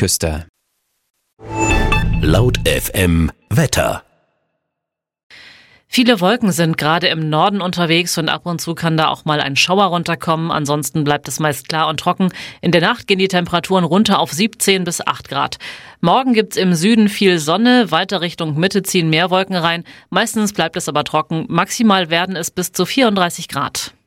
Ostküste. Laut FM Wetter. Viele Wolken sind gerade im Norden unterwegs und ab und zu kann da auch mal ein Schauer runterkommen. Ansonsten bleibt es meist klar und trocken. In der Nacht gehen die Temperaturen runter auf 17 bis 8 Grad. Morgen gibt's im Süden viel Sonne, weiter Richtung Mitte ziehen mehr Wolken rein. Meistens bleibt es aber trocken. Maximal werden es bis zu 34 Grad.